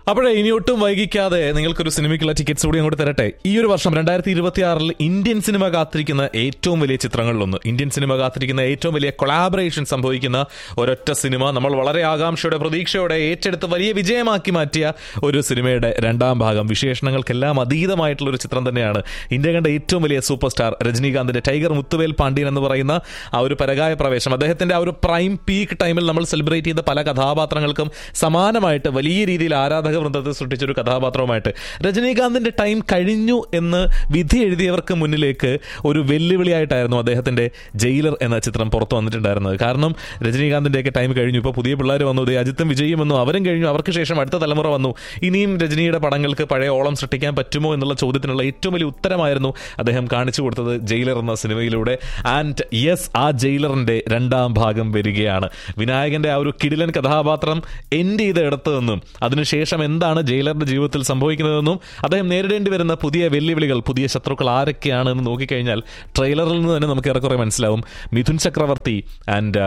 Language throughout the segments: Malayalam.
അപ്പോഴേ ഇനി ഒട്ടും വൈകിക്കാതെ നിങ്ങൾക്കൊരു സിനിമയ്ക്കുള്ള ടിക്കറ്റ്സ് കൂടി അങ്ങോട്ട് തരട്ടെ. ഈ ഒരു വർഷം 2026 ഇന്ത്യൻ സിനിമ കാത്തിരിക്കുന്ന ഏറ്റവും വലിയ ചിത്രങ്ങളിലൊന്ന്, ഇന്ത്യൻ സിനിമ കാത്തിരിക്കുന്ന ഏറ്റവും വലിയ കൊളാബറേഷൻ സംഭവിക്കുന്ന ഒരൊറ്റ സിനിമ, നമ്മൾ വളരെ ആകാംക്ഷയോടെ പ്രതീക്ഷയോടെ ഏറ്റെടുത്ത് വലിയ വിജയമാക്കി മാറ്റിയ ഒരു സിനിമയുടെ രണ്ടാം ഭാഗം, വിശേഷണങ്ങൾക്കെല്ലാം അതീതമായിട്ടുള്ള ഒരു ചിത്രം തന്നെയാണ്. ഇന്ത്യ കണ്ട ഏറ്റവും വലിയ super star രജനീകാന്തിന്റെ tiger Muthuvel Pandian എന്ന് പറയുന്ന ആ ഒരു പരകായ പ്രവേശം, അദ്ദേഹത്തിന്റെ ആ ഒരു പ്രൈം പീക്ക് ടൈമിൽ നമ്മൾ സെലിബ്രേറ്റ് ചെയ്ത പല കഥാപാത്രങ്ങൾക്കും സമാനമായിട്ട് വലിയ രീതിയിൽ ആരാധക വൃന്ദത്തെ സൃഷ്ടിച്ചൊരു കഥാപാത്രവുമായിട്ട് രജനീകാന്തിന്റെ ടൈം കഴിഞ്ഞു എന്ന് വിധി എഴുതിയവർക്ക് മുന്നിലേക്ക് ഒരു വെല്ലുവിളിയായിട്ടായിരുന്നു അദ്ദേഹത്തിന്റെ ജയിലർ എന്ന ചിത്രം പുറത്തു വന്നിട്ടുണ്ടായിരുന്നത്. കാരണം രജനീകാന്തിന്റെയൊക്കെ ടൈം കഴിഞ്ഞു, ഇപ്പോൾ പുതിയ പിള്ളേർ വന്നു, അജിത്തും വിജയും വന്നു, അവരും കഴിഞ്ഞു, അവർക്ക് ശേഷം അടുത്ത തലമുറ വന്നു, ഇനിയും രജനിയുടെ പടങ്ങൾക്ക് പഴയ ഓളം സൃഷ്ടിക്കാൻ പറ്റുമോ എന്നുള്ള ചോദ്യത്തിനുള്ള ഏറ്റവും വലിയ ഉത്തരമായിരുന്നു അദ്ദേഹം കാണിച്ചു കൊടുത്തത് ജയിലർ എന്ന സിനിമയിലൂടെ. ആൻഡ് യെസ്, ആ ജയിലറിന്റെ രണ്ടാം ഭാഗം വരികയാണ്. വിനായകന്റെ ആ ഒരു കിടിലൻ കഥാപാത്രം എൻഡ് ചെയ്ത ഇടത്ത് നിന്നും അതിനുശേഷം എന്താണ് ജയിലറിന്റെ ജീവിതത്തിൽ സംഭവിക്കുന്നതെന്നും അദ്ദേഹം നേരിടേണ്ടി വരുന്ന പുതിയ വെല്ലുവിളികൾ, പുതിയ ശത്രുക്കൾ ആരൊക്കെയാണ് എന്ന് നോക്കിക്കഴിഞ്ഞാൽ ട്രെയിലറിൽ നിന്ന് തന്നെ നമുക്ക് ഏറെക്കുറെ മനസ്സിലാവും. മിഥുൻ ചക്രവർത്തി ആൻഡ്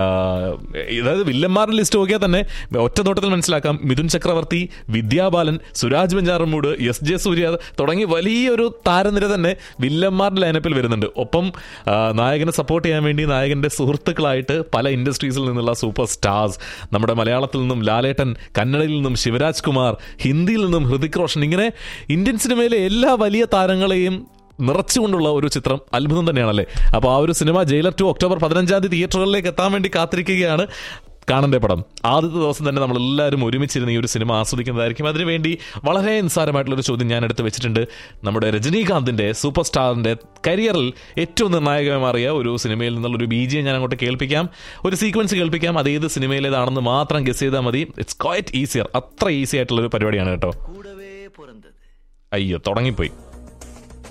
അതായത് വില്ലന്മാരുടെ ലിസ്റ്റ് നോക്കിയാൽ തന്നെ ഒറ്റ നോട്ടത്തിൽ മനസ്സിലാക്കാം. മിഥുൻ ചക്രവർത്തി, വിദ്യാബാലൻ, സുരാജ് വെഞ്ഞാറമൂട്, എസ് ജെ സൂര്യ തുടങ്ങി വലിയൊരു താരനിര തന്നെ വില്ലന്മാരുടെ ലൈനപ്പിൽ വരുന്നുണ്ട്. ഒപ്പം നായകനെ സപ്പോർട്ട് ചെയ്യാൻ വേണ്ടി നായകന്റെ സുഹൃത്തുക്കളായിട്ട് പല ഇൻഡസ്ട്രീസിൽ നിന്നുള്ള സൂപ്പർ സ്റ്റാർസ്, നമ്മുടെ മലയാളത്തിൽ നിന്നും ലാലേട്ടൻ, കന്നഡയിൽ നിന്നും ശിവരാജ് കുമാർ, ഹിന്ദിയിൽ നിന്നും ഹൃതിക് റോഷൻ, ഇങ്ങനെ ഇന്ത്യൻ സിനിമയിലെ എല്ലാ വലിയ താരങ്ങളെയും നിറച്ചുകൊണ്ടുള്ള ഒരു ചിത്രം അത്ഭുതം തന്നെയാണല്ലേ. അപ്പോൾ ആ ഒരു സിനിമ ജയിലർ 2 ഒക്ടോബർ 15 തിയേറ്ററുകളിലേക്ക് എത്താൻ വേണ്ടി കാത്തിരിക്കുകയാണ്. കാണേണ്ട പടം ആദ്യത്തെ ദിവസം തന്നെ നമ്മളെല്ലാവരും ഒരുമിച്ചിരുന്ന് ഈ ഒരു സിനിമ ആസ്വദിക്കുന്നതായിരിക്കും. അതിനുവേണ്ടി വളരെ നിസ്സാരമായിട്ടുള്ളൊരു ചോദ്യം ഞാൻ എടുത്ത് വെച്ചിട്ടുണ്ട്. നമ്മുടെ രജനീകാന്തിന്റെ സൂപ്പർ സ്റ്റാറിന്റെ കരിയറിൽ ഏറ്റവും നിർണായകമായി മാറിയ ഒരു സിനിമയിൽ നിന്നുള്ളൊരു BGM ഞാൻ അങ്ങോട്ട് കേൾപ്പിക്കാം, ഒരു സീക്വൻസ് കേൾപ്പിക്കാം. അത് ഏത് സിനിമയിലേതാണെന്ന് മാത്രം ഗസ് ചെയ്താൽ മതി. ഇറ്റ്സ് ക്വൈറ്റ് ഈസിയർ, അത്ര ഈസി ആയിട്ടുള്ളൊരു പരിപാടിയാണ് കേട്ടോ. അയ്യോ, തുടങ്ങിപ്പോയി.